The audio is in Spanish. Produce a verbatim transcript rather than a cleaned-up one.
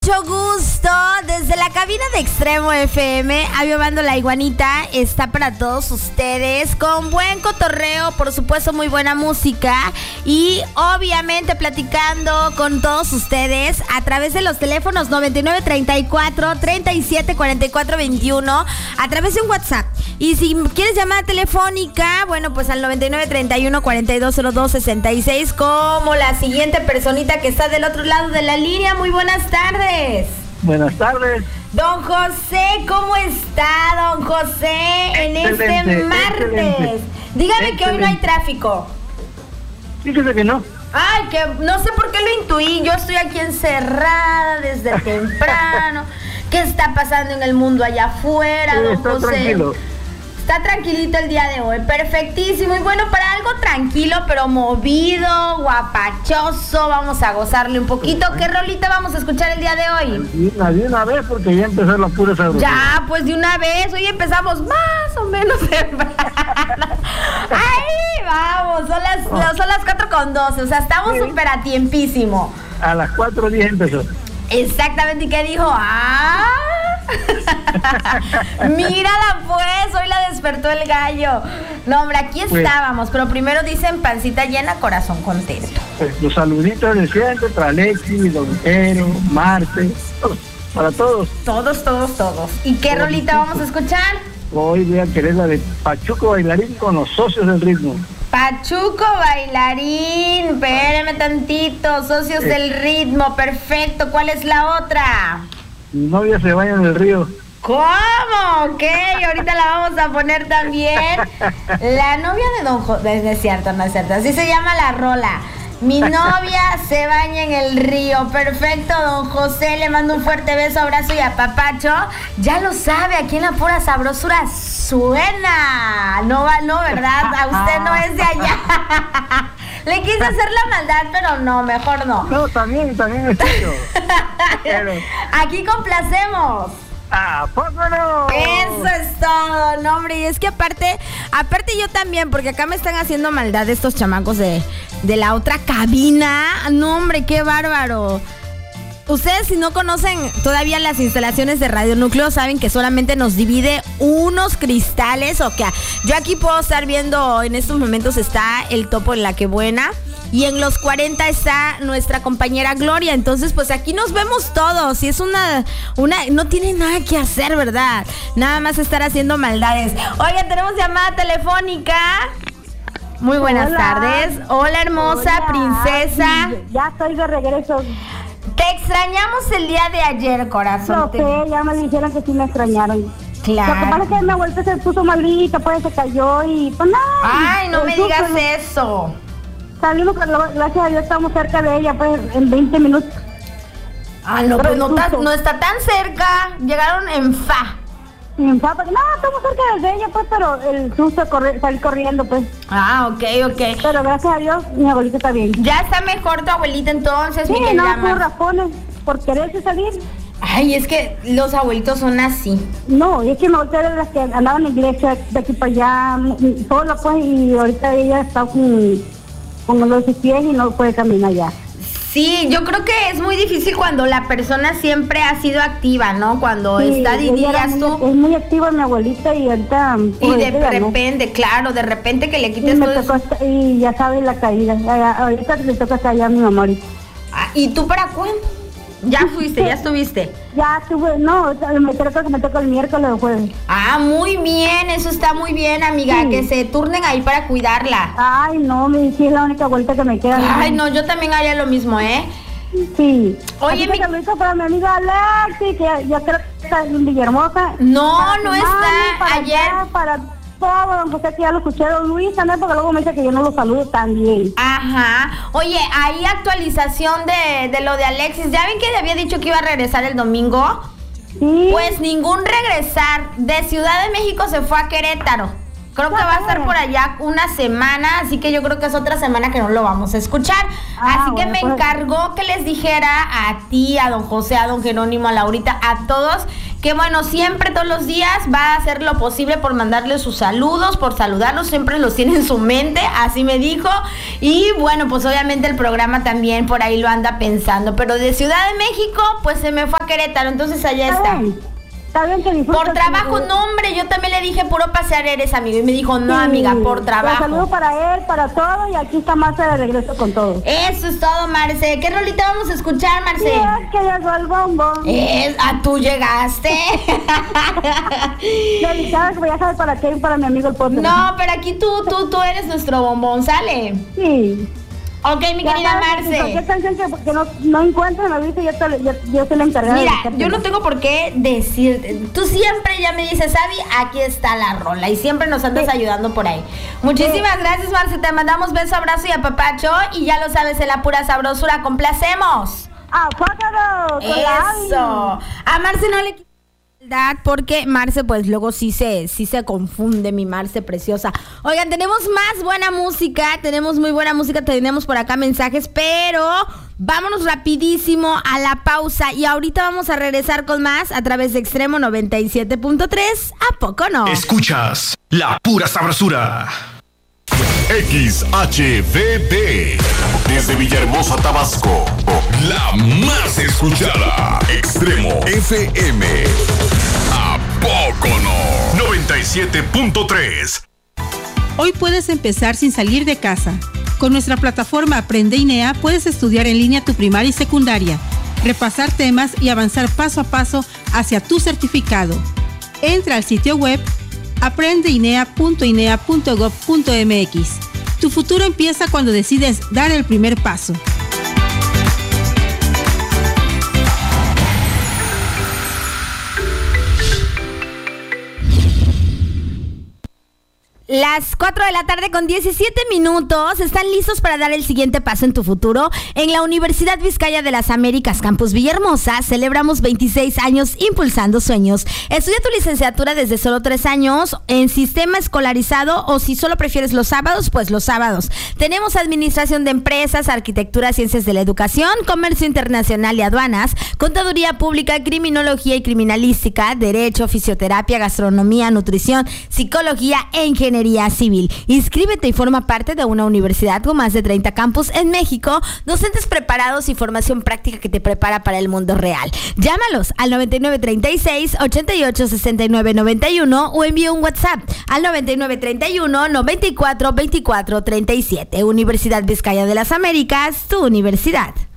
Mucho gusto, desde la cabina de Extremo F M, Aviovando la Iguanita está para todos ustedes, con buen cotorreo, por supuesto muy buena música y obviamente platicando con todos ustedes a través de los teléfonos noventa y nueve treinta y cuatro treinta y siete cuarenta y cuatro veintiuno, a través de un WhatsApp. Y si quieres llamada telefónica, bueno, pues al noventa y nueve treinta y uno cuarenta y dos cero dos sesenta y seis, como la siguiente personita que está del otro lado de la línea. Muy buenas tardes. Buenas tardes. Don José, ¿cómo está, don José, en excelente, este martes? Excelente. Dígame excelente. Que hoy no hay tráfico. Fíjese que no. Ay, que no sé por qué lo intuí. Yo estoy aquí encerrada desde temprano. ¿Qué está pasando en el mundo allá afuera, Sí, don está José? tranquilo. Está tranquilito el día de hoy, perfectísimo. Y bueno, para algo tranquilo, pero movido, guapachoso, vamos a gozarle un poquito. ¿Qué rolita vamos a escuchar el día de hoy? De una, de una vez, porque ya empezó la pura sabrosura. Ya, pues de una vez, hoy empezamos más o menos temprano. ¡Ay, vamos! Son las, Oh. son las cuatro con doce, o sea, estamos súper a tiempísimo. A las cuatro diez empezó. Exactamente, ¿y qué dijo? ¡Ah! Mírala pues, hoy la despertó el gallo. No, hombre, aquí Pues, estábamos, pero primero dicen pancita llena, corazón contento. Pues, los saluditos de siempre para Alexis, Don Pero, Marte, todos, para todos. Todos, todos, todos. ¿Y qué Todos. rolita vamos a escuchar? Hoy voy a querer la de Pachuco Bailarín con los socios del ritmo. Pachuco Bailarín, espérame tantito, socios Eh. del ritmo, perfecto. ¿Cuál es la otra? Mi novia se baña en el río. ¿Cómo? Ok, ahorita la vamos a poner también. La novia de Don José, no es cierto, no es cierto, así se llama la rola. Mi novia se baña en el río. Perfecto, don José, le mando un fuerte beso, abrazo y apapacho. Ya lo sabe, aquí en la pura sabrosura suena. No va, no, ¿verdad? A usted no es de allá. Le quise hacer la maldad, pero no, mejor no. No, también, también estoy yo. Pero, Aquí complacemos. ¿a poco no? Eso es todo, no, hombre, y es que aparte, aparte yo también, porque acá me están haciendo maldad estos chamacos de, de la otra cabina. No, hombre, qué bárbaro. Ustedes, si no conocen todavía las instalaciones de Radio Núcleo, saben que solamente nos divide unos cristales. O que yo aquí puedo estar viendo, en estos momentos está el Topo en La Que Buena, y en los cuarenta está nuestra compañera Gloria. Entonces, pues aquí nos vemos todos. Y es una, una, no tiene nada que hacer, ¿verdad? Nada más estar haciendo maldades. Oiga, tenemos llamada telefónica. Muy buenas Hola. tardes. Hola, hermosa Hola. princesa. Ya estoy de regreso. Te extrañamos el día de ayer, corazón. No Te- sé, ya me dijeron que sí me extrañaron. Claro. Lo que pasa es que mi abuelita se puso malita, pues se cayó y pues nada. Ay, no el me susto, digas eso. Salimos, pero gracias a Dios estamos cerca de ella, pues en veinte minutos. Ah, no, Pero pues el no, ta- susto. no está tan cerca. Llegaron en fa. Y mi papá, no, estamos cerca de ella, pues, pero el susto corre, salir corriendo, pues. Ah, ok, ok. Pero gracias a Dios, mi abuelita está bien. Ya está mejor tu abuelita entonces, Sí, mi querida no, por Mar. razones, por quererse salir. Ay, es que los abuelitos son así. No, es que mi abuelita era de las que andaba en la iglesia, de aquí para allá, mm, sola, pues, y ahorita ella está con, con los pies y no puede caminar ya. Sí, yo creo que es muy difícil cuando la persona siempre ha sido activa, ¿no? Cuando Sí, está, ella era dirías muy- tú, Es muy activa mi abuelita y ahorita... y pues, de ella no. repente, claro, de repente que le Y, quites me todo tocó eso. hasta- y ya sabes la caída. Ya- Ahorita le toca hasta allá a mi mamá ahorita. Ah, ¿y tú para cuándo? Ya fuiste, ya estuviste. Ya estuve, no, me creo que me toca el miércoles o jueves. Ah, muy bien, eso está muy bien, amiga, Sí. que se turnen ahí para cuidarla. Ay, no, me sí, es la única vuelta que me queda. Ay, no, yo también haría lo mismo, ¿eh? Sí. Oye, Así que mi- saludito para mi amiga Alexi, que ya, ya creo que está en Villahermosa. No, Para no tu está. mami, para Ayer- allá, para todo, don José, que ya lo escuché, don Luis también, porque luego me dice que yo no lo saludo también. Ajá. Oye, hay actualización de, de lo de Alexis. ¿Ya ven que le había dicho que iba a regresar el domingo? Sí. Pues ningún regresar. De Ciudad de México se fue a Querétaro. Creo que va a estar por allá una semana, así que yo creo que es otra semana que no lo vamos a escuchar. Ah, así que bueno, me pues. encargó que les dijera a ti, a don José, a don Jerónimo, a Laurita, a todos, que bueno, siempre todos los días va a hacer lo posible por mandarle sus saludos, por saludarlos, siempre los tiene en su mente, así me dijo. Y bueno, pues obviamente el programa también por ahí lo anda pensando, pero de Ciudad de México, pues se me fue a Querétaro, entonces allá está. Ay. Está bien que disfrutes. Por trabajo, no, hombre, yo también le dije puro pasear eres, amigo, y me dijo, no, sí, amiga, por trabajo. Un saludo para él, para todo, y aquí está Marce de regreso con todo. Eso es todo, Marce. ¿Qué rolita vamos a escuchar, Marce? Sí, es que llegó el bombón. Es, ah, tú llegaste. Dedicada, que voy a saber para qué, para mi amigo el Potter. No, pero aquí tú, tú, tú eres nuestro bombón, ¿sale? Sí. Ok, mi ya querida sabes, Marce. Cualquier canción que, que no, no encuentres, me avisa y yo, te, yo, yo te la encargada. Mira, de yo no tengo por qué decirte. Tú siempre ya me dices, Abby, aquí está la rola. Y siempre nos andas sí. ayudando por ahí. Muchísimas sí. gracias, Marce. Te mandamos beso, abrazo y apapacho. Y ya lo sabes, en la pura sabrosura, complacemos. ¡Apágalo! Eso. A Marce no le porque Marce pues luego sí se sí se confunde, mi Marce preciosa. Oigan, tenemos más buena música, tenemos muy buena música, tenemos por acá mensajes, pero vámonos rapidísimo a la pausa y ahorita vamos a regresar con más a través de Extremo noventa y siete punto tres. ¿A poco no? Escuchas La Pura Sabrosura. X H V D desde Villahermosa, Tabasco, la más escuchada. Extremo F M. ¿A poco no? noventa y siete punto tres. Hoy puedes empezar sin salir de casa. Con nuestra plataforma Aprende I N E A puedes estudiar en línea tu primaria y secundaria, repasar temas y avanzar paso a paso hacia tu certificado. Entra al sitio web aprende I N E A punto I N E A punto gov punto m x. Tu futuro empieza cuando decides dar el primer paso. Las cuatro de la tarde con diecisiete minutos. ¿Están listos para dar el siguiente paso en tu futuro? En la Universidad Vizcaya de las Américas, Campus Villahermosa, celebramos veintiséis años impulsando sueños. Estudia tu licenciatura desde solo tres años en sistema escolarizado, o si solo prefieres los sábados, pues los sábados. Tenemos administración de empresas, arquitectura, ciencias de la educación, comercio internacional y aduanas, contaduría pública, criminología y criminalística, derecho, fisioterapia, gastronomía, nutrición, psicología e ingeniería civil. Inscríbete y forma parte de una universidad con más de treinta campus en México, docentes preparados y formación práctica que te prepara para el mundo real. Llámalos al noventa y nueve treinta y seis, ochenta y ocho sesenta y nueve noventa y uno o envía un WhatsApp al noventa y nueve treinta y uno, noventa y cuatro veinticuatro treinta y siete. Universidad Vizcaya de las Américas, tu universidad.